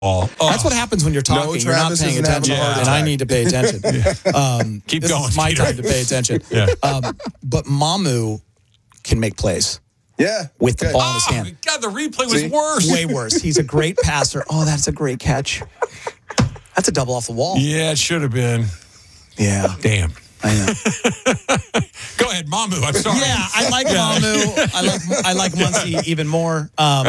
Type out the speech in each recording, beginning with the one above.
That's what happens when you're talking. You're not paying attention, and I need to pay attention. Keep this going. Is my Peter. time to pay attention. But Mamu can make plays. Yeah. With the ball in his hand. God, the replay was worse. Way worse. He's a great passer. Oh, that's a great catch. That's a double off the wall. Yeah, it should have been. Yeah. Damn. I know. Go ahead, Mamu. I'm sorry. Yeah, I like Mamu. I like Muncie even more.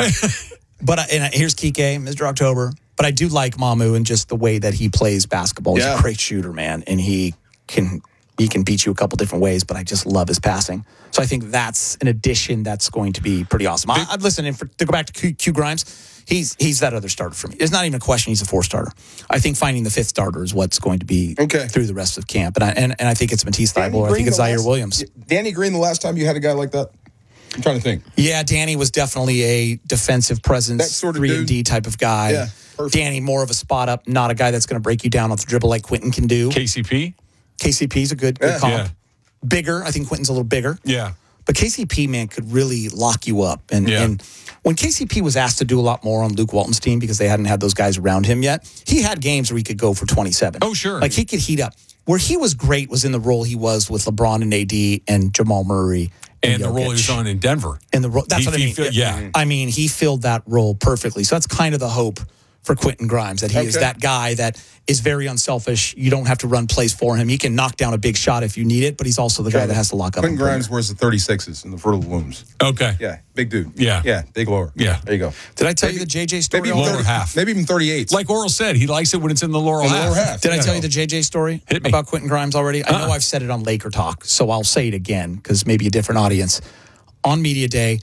But here's Kike, Mr. October. But I do like Mamu and just the way that he plays basketball. He's a great shooter, man, and he can beat you a couple different ways. But I just love his passing. So I think that's an addition that's going to be pretty awesome. I'd listen. And to go back to Q Grimes, he's that other starter for me. It's not even a question. He's a 4 starter. I think finding the 5th starter is what's going to be through the rest of camp. And I think it's Matisse Thybulle. I think it's Zaire Williams. Danny Green, the last time you had a guy like that? I'm trying to think. Yeah, Danny was definitely a defensive presence, that sort of 3-and-D type of guy. Yeah, perfect. Danny, more of a spot up, not a guy that's going to break you down off the dribble like Quentin can do. KCP's a good comp. Yeah. Bigger. I think Quentin's a little bigger. Yeah. But KCP, man, could really lock you up. And when KCP was asked to do a lot more on Luke Walton's team because they hadn't had those guys around him yet, he had games where he could go for 27. Oh, sure. Like, he could heat up. Where he was great was in the role he was with LeBron and AD and Jamal Murray. And the role he was on in Denver. And the role, that's what I mean. Yeah. I mean, he filled that role perfectly. So that's kind of the hope for Quentin Grimes, that he is that guy that is very unselfish. You don't have to run plays for him. He can knock down a big shot if you need it, but he's also the guy that has to lock up. Quentin Grimes wears the 36s in the Fruit of the Looms. Okay. Yeah, big dude. Yeah. Big lower. Yeah. There you go. Did I tell you the JJ story? Maybe lower half. Maybe even 38s. Like Oral said, he likes it when it's in the lower half. Did I tell you the JJ story about Quentin Grimes already? I know I've said it on Laker Talk, so I'll say it again because maybe a different audience. On Media Day,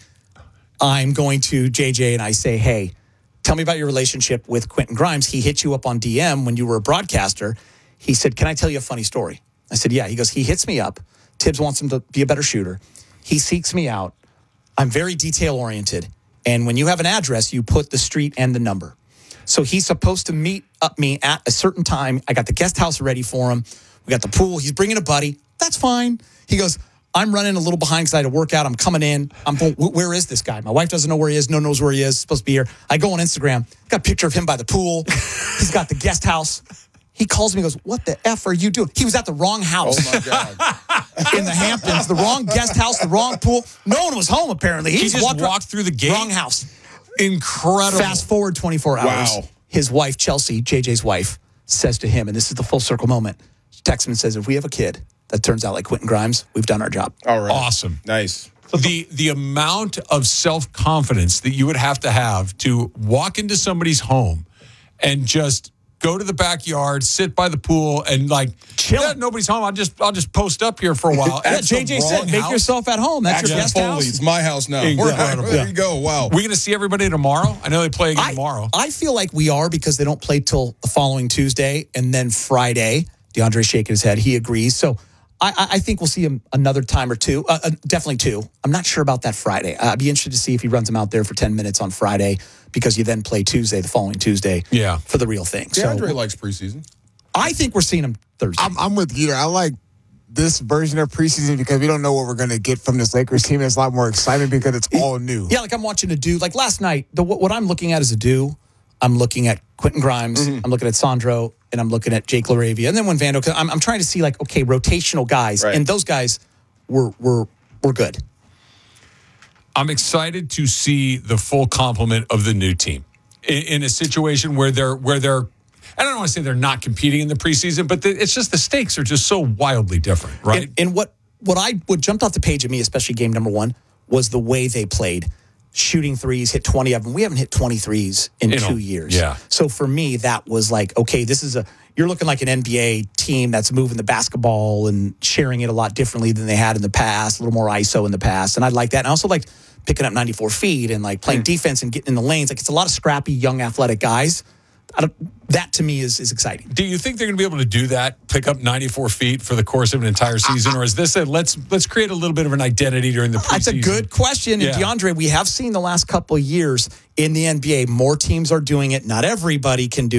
I'm going to JJ and I say, hey, tell me about your relationship with Quentin Grimes. He hit you up on DM when you were a broadcaster. He said, can I tell you a funny story? I said, yeah. He goes, he hits me up. Tibbs wants him to be a better shooter. He seeks me out. I'm very detail-oriented. And when you have an address, you put the street and the number. So he's supposed to meet up me at a certain time. I got the guest house ready for him. We got the pool. He's bringing a buddy. That's fine. He goes, I'm running a little behind because I had to work out. I'm coming in. I'm going, where is this guy? My wife doesn't know where he is. No one knows where he is. He's supposed to be here. I go on Instagram. Got a picture of him by the pool. He's got the guest house. He calls me and goes, what the F are you doing? He was at the wrong house. Oh, my God. In the Hamptons. The wrong guest house, the wrong pool. No one was home, apparently. He just walked through the gate? Wrong house. Incredible. Fast forward 24 hours. Wow. His wife, Chelsea, JJ's wife, says to him, and this is the full circle moment, she texts him and says, if we have a kid that turns out like Quentin Grimes, we've done our job. All right. Awesome. Nice. The amount of self-confidence that you would have to walk into somebody's home and just go to the backyard, sit by the pool, and like chill. Yeah, nobody's home. I'll just post up here for a while. Yeah, JJ said, make yourself at home. That's your guest house. It's my house now. Incredible. There you go. Wow. We're going to see everybody tomorrow. I know they play again tomorrow. I feel like we are because they don't play till the following Tuesday and then Friday. DeAndre's shaking his head. He agrees. So I think we'll see him another time or two. Definitely 2. I'm not sure about that Friday. I'd be interested to see if he runs him out there for 10 minutes on Friday because you then play Tuesday, the following Tuesday, for the real thing. DeAndre likes preseason. I think we're seeing him Thursday. I'm with Geeter. I like this version of preseason because we don't know what we're going to get from this Lakers team. There's a lot more excitement because it's all new. Yeah, like I'm watching Adu. Like last night, what I'm looking at is Adu. I'm looking at Quentin Grimes. I'm looking at Sandro. And I'm looking at Jake LaRavia. And then when Vando, I'm trying to see like, okay, rotational guys. Right. And those guys were good. I'm excited to see the full complement of the new team in a situation where they're I don't want to say they're not competing in the preseason, but it's just the stakes are just so wildly different, right? And what jumped off the page at me, especially game number 1, was the way they played. Shooting threes, hit 20 of them. We haven't hit 20 threes in 2 years. Yeah. So for me, that was like, okay, you're looking like an NBA team that's moving the basketball and sharing it a lot differently than they had in the past, a little more ISO in the past. And I like that. And I also liked picking up 94 feet and like playing defense and getting in the lanes. Like it's a lot of scrappy, young, athletic guys. That to me is exciting. Do you think they're going to be able to do that, pick up 94 feet for the course of an entire season? Or is this let's create a little bit of an identity during the preseason? That's a good question. And DeAndre, we have seen the last couple of years in the NBA, more teams are doing it. Not everybody can do it,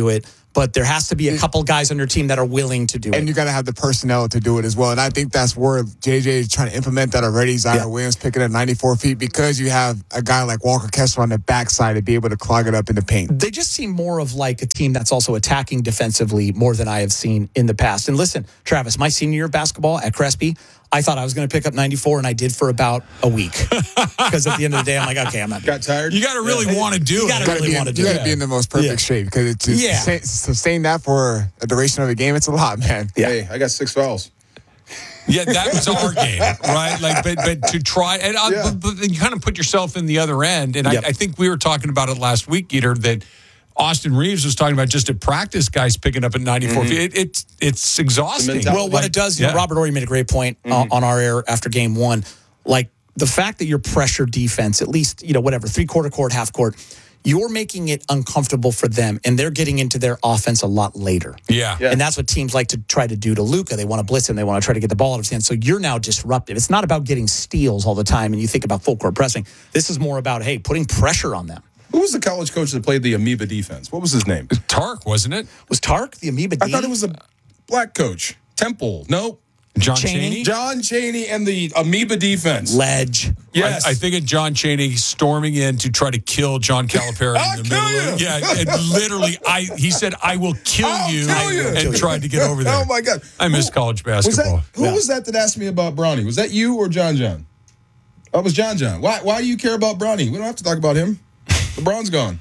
but there has to be a couple guys on your team that are willing to do it. And you got to have the personnel to do it as well. And I think that's where JJ is trying to implement that already. Zion Williams picking at 94 feet because you have a guy like Walker Kessler on the backside to be able to clog it up in the paint. They just seem more of like a team that's also attacking defensively more than I have seen in the past. And listen, Travis, my senior year of basketball at Crespi, I thought I was going to pick up 94, and I did for about a week. Because at the end of the day, I'm like, okay, I'm not. Got tired? You got to really want to do it. You got to really want to do it. You got to be in the most perfect shape because to sustain that for a duration of the game, it's a lot, man. Yeah. Hey, I got 6 fouls. Yeah, that was our game, right? Like, but to try, and but you kind of put yourself in the other end. And I think we were talking about it last week, Geeter, that Austin Reeves was talking about just at practice, guys picking up at 94 feet. It's exhausting. Well, what it does, Robert Horry made a great point on our air after game one. Like, the fact that your pressure defense, at least, whatever, 3/4 court, half court, you're making it uncomfortable for them, and they're getting into their offense a lot later. Yeah. And that's what teams like to try to do to Luka. They want to blitz him. They want to try to get the ball out of his hand. So you're now disruptive. It's not about getting steals all the time, and you think about full court pressing. This is more about, hey, putting pressure on them. Who was the college coach that played the Amoeba defense? What was his name? Tark, wasn't it? Was Tark the Amoeba I thought it was a black coach. Temple. No. John Chaney? Chaney? John Chaney and the Amoeba defense. Ledge. Yes. I think it's John Chaney storming in to try to kill John Calipari in the middle. Yeah, and literally, he said, "I will kill you," and tried to get over there. Oh my God! I miss college basketball. Who was that asked me about Bronny? Was that you or John John? Oh, it was John John. Why do you care about Bronny? We don't have to talk about him. LeBron's gone.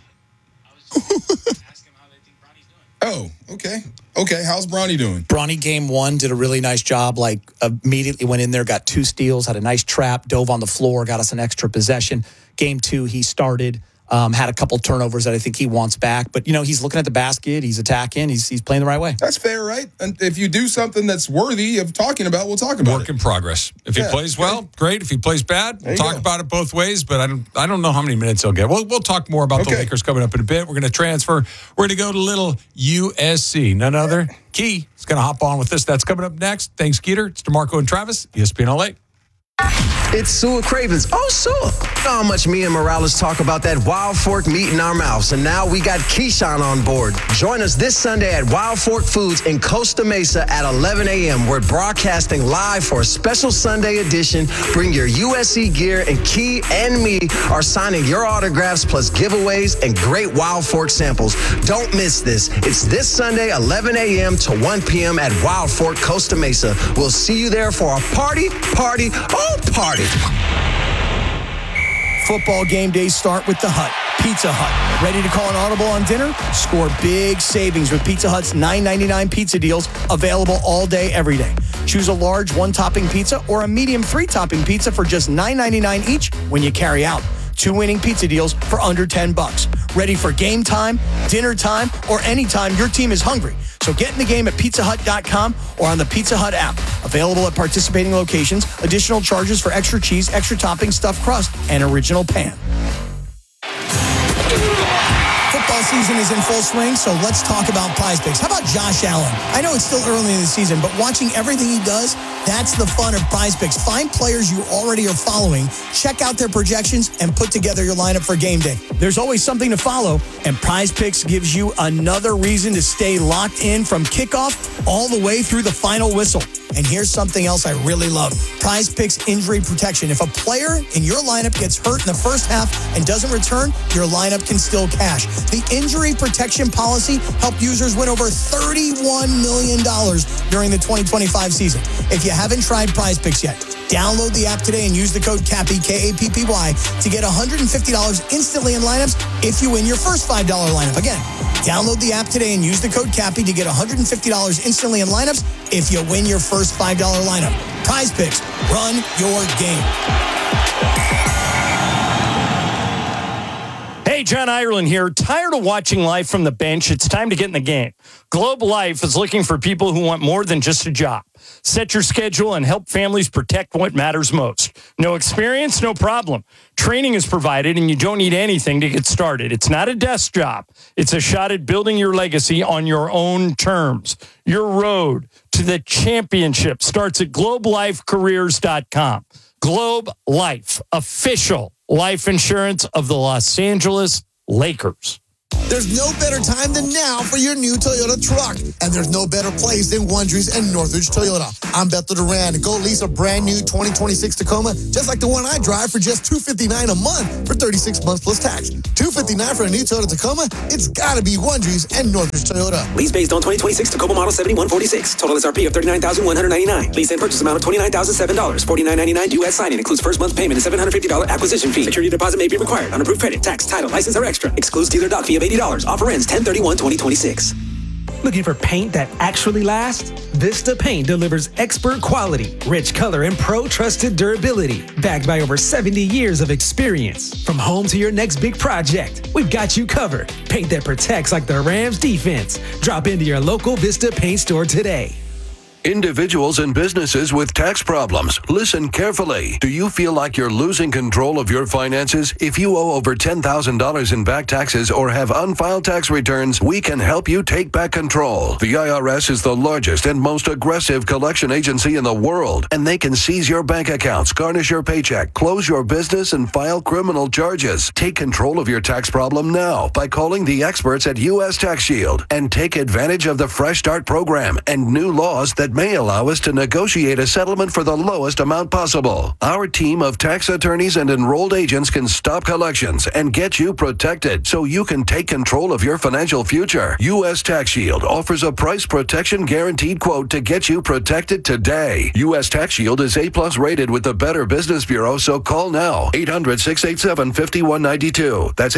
Ask him how they think Bronny's doing. Oh, okay. Okay, how's Bronny doing? Bronny game one did a really nice job. Like, immediately went in there, got 2 steals, had a nice trap, dove on the floor, got us an extra possession. Game 2, he started, had a couple turnovers that I think he wants back. But, he's looking at the basket, he's attacking, he's playing the right way. That's fair, right? And if you do something that's worthy of talking about, we'll talk about Work it. in progress. If he plays well, great. If he plays bad, we'll talk about it both ways. But I don't know how many minutes he'll get. We'll talk more about the Lakers coming up in a bit. We're going to transfer. We're going to go to little USC. None other. Key is going to hop on with us. That's coming up next. Thanks, Skeeter. It's DeMarco and Travis, ESPN LA. It's Sua Cravens. Oh, Sua. You know how much me and Morales talk about that Wild Fork meat in our mouths. And now we got Keyshawn on board. Join us this Sunday at Wild Fork Foods in Costa Mesa at 11 a.m. We're broadcasting live for a special Sunday edition. Bring your USC gear, and Key and me are signing your autographs plus giveaways and great Wild Fork samples. Don't miss this. It's this Sunday, 11 a.m. to 1 p.m. at Wild Fork, Costa Mesa. We'll see you there for a party. Party. Football game days start with the Hut. Pizza Hut. Ready to call an audible on dinner? Score big savings with Pizza Hut's $9.99 pizza deals, available all day, every day. Choose a large 1-topping pizza or a medium 3-topping pizza for just $9.99 each when you carry out. 2 winning pizza deals for under $10. Ready for game time, dinner time, or anytime your team is hungry. So get in the game at pizzahut.com or on the Pizza Hut app. Available at participating locations. Additional charges for extra cheese, extra topping, stuffed crust, and original pan. Football season is in full swing, so let's talk about Prize Picks. How about Josh Allen? I know it's still early in the season, but watching everything he does, that's the fun of Prize Picks. Find players you already are following, check out their projections, and put together your lineup for game day. There's always something to follow, and Prize Picks gives you another reason to stay locked in from kickoff all the way through the final whistle. And here's something else I really love. Prize Picks injury protection. If a player in your lineup gets hurt in the first half and doesn't return, your lineup can still cash. The injury protection policy helped users win over $31 million during the 2025 season. If you haven't tried Prize Picks yet, download the app today and use the code KAPPY, K-A-P-P-Y, to get $150 instantly in lineups if you win your first $5 lineup. Again, download the app today and use the code KAPPY to get $150 instantly in lineups if you win your first $5 lineup. Prize Picks, run your game. Hey, John Ireland here. Tired of watching life from the bench? It's time to get in the game. Globe Life is looking for people who want more than just a job. Set your schedule and help families protect what matters most. No experience? No problem. Training is provided and you don't need anything to get started. It's not a desk job. It's a shot at building your legacy on your own terms. Your road to the championship starts at globelifecareers.com. Globe Life, official life insurance of the Los Angeles Lakers. There's no better time than now for your new Toyota truck. And there's no better place than Wondries and Northridge Toyota. I'm Bethel Duran. Go lease a brand new 2026 Tacoma, just like the one I drive, for just $259 a month for 36 months plus tax. $259 for a new Toyota Tacoma? It's gotta be Wondries and Northridge Toyota. Lease based on 2026 Tacoma model 7146. Total SRP of $39,199. Lease and purchase amount of $29,007. $49.99 U.S. signing. Includes first month payment and $750 acquisition fee. Security deposit may be required. Unapproved credit, tax, title, license, or extra. Excludes dealer doc fee of $80. Offer ends 10/31/2026. Looking for paint that actually lasts? Vista Paint delivers expert quality, rich color, and pro-trusted durability, backed by over 70 years of experience. From home to your next big project, we've got you covered. Paint that protects like the Rams defense. Drop into your local Vista Paint store today. Individuals and businesses with tax problems, listen carefully. Do you feel like you're losing control of your finances? If you owe over $10,000 in back taxes or have unfiled tax returns, we can help you take back control. The IRS is the largest and most aggressive collection agency in the world, and they can seize your bank accounts, garnish your paycheck, close your business, and file criminal charges. Take control of your tax problem now by calling the experts at U.S. Tax Shield and take advantage of the Fresh Start program and new laws that may allow us to negotiate a settlement for the lowest amount possible. Our team of tax attorneys and enrolled agents can stop collections and get you protected so you can take control of your financial future. U.S. Tax Shield offers a price protection guaranteed quote to get you protected today. U.S. Tax Shield is A+ rated with the Better Business Bureau, so call now. 800-687-5192. That's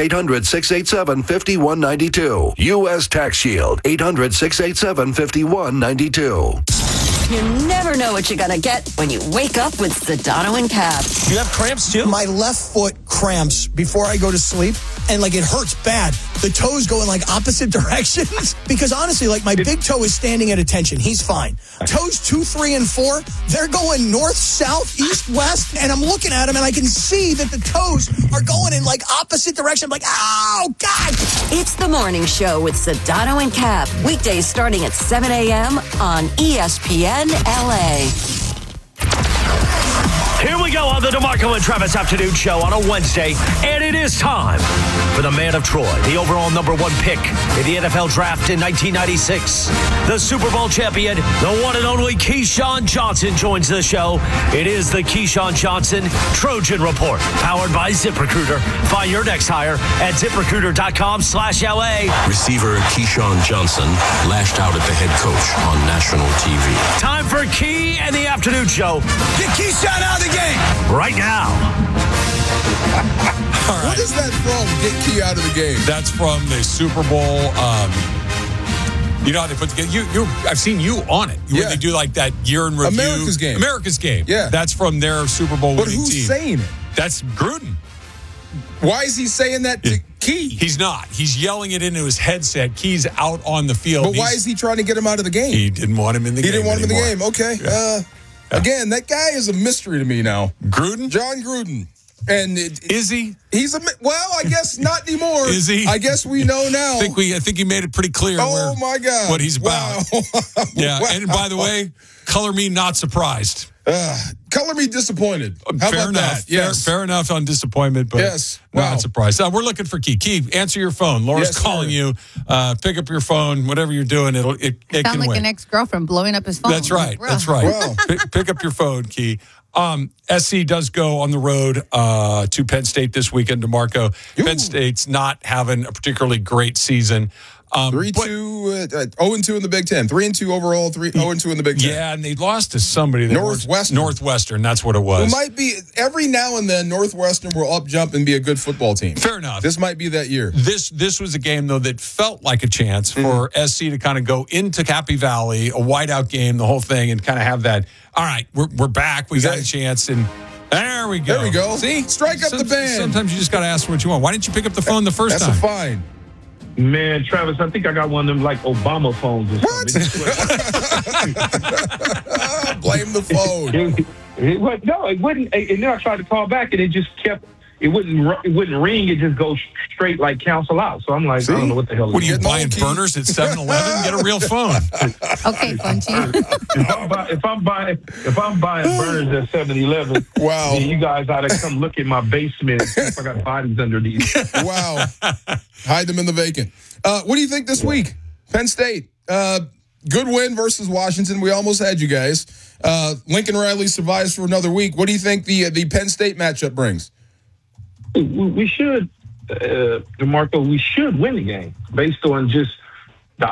800-687-5192. U.S. Tax Shield. 800-687-5192. You never know what you're going to get when you wake up with Sedano and Cap. You have cramps too? My left foot cramps before I go to sleep, and like it hurts bad. The toes go in like opposite directions because honestly, like my big toe is standing at attention. He's fine. Toes 2, 3, and 4, they're going north, south, east, west, and I'm looking at them and I can see that the toes are going in like opposite direction. I'm like, oh, God. It's the morning show with Sedano and Cap. Weekdays starting at 7 a.m. on ESPN LA. Here we go on the DeMarco and Travis Afternoon Show on a Wednesday, and it is time for the man of Troy, the overall number 1 pick in the NFL Draft in 1996. The Super Bowl champion, the one and only Keyshawn Johnson joins the show. It is the Keyshawn Johnson Trojan Report, powered by ZipRecruiter. Find your next hire at ZipRecruiter.com/LA. Receiver Keyshawn Johnson lashed out at the head coach on national TV. Time for Key and the Afternoon Show. Get Keyshawn out of the game right now. All right. What is that from? Get Key out of the game. That's from the Super Bowl. You know how they put together. I've seen you on it. When they do like that year in review. America's game. Yeah. That's from their Super Bowl winning team. But who's saying it? That's Gruden. Why is he saying that to Key? He's not. He's yelling it into his headset. Key's out on the field. But why is he trying to get him out of the game? He didn't want him in the game. He didn't want him anymore. in the game. Okay. Yeah. Again, that guy is a mystery to me now. Gruden? John Gruden. And is he? He's I guess not anymore. Is he? I guess we know now. I think he made it pretty clear. Oh my God, what he's about. Wow. Yeah, wow. And by the way, color me not surprised. Color me disappointed. How fair about enough. that? Yes. Fair enough on disappointment, but not surprised. We're looking for Key. Key, answer your phone. Laura's calling you. Pick up your phone. Whatever you're doing, it Sound can like wait. an ex-girlfriend blowing up his phone. That's right. That's right. Wow. Pick up your phone, Key. SC does go on the road to Penn State this weekend, DeMarco. Penn State's not having a particularly great season. 3-2, 0-2 in the Big Ten. 3-2 overall, 0-2 in the Big Ten. Yeah, and they lost to somebody. Northwestern, that's what it was. It might be, every now and then, Northwestern will up jump and be a good football team. Fair enough. This might be that year. This was a game, though, that felt like a chance for SC to kind of go into Happy Valley, a whiteout game, the whole thing, and kind of have that, all right, we're back, we got a chance, and there we go. There we go. See? Strike up the band. Sometimes you just got to ask for what you want. Why didn't you pick up the phone the first time? That's a fine. Man, Travis, I think I got one of them like Obama phones or something. Blame the phone. It wouldn't. And then I tried to call back, and it just kept it wouldn't ring. It just goes straight like cancel out. So I'm like, I don't know what the hell. What are you buying burners at 7-Eleven? Get a real phone. Okay, Funchy. If I'm buying burners at 7-Eleven, wow, then you guys ought to come look in my basement and see if I got bodies underneath. Wow, hide them in the vacant. What do you think this week? Penn State, good win versus Washington. We almost had you guys. Lincoln Riley survives for another week. What do you think the Penn State matchup brings? We should, DeMarco, we should win the game based on just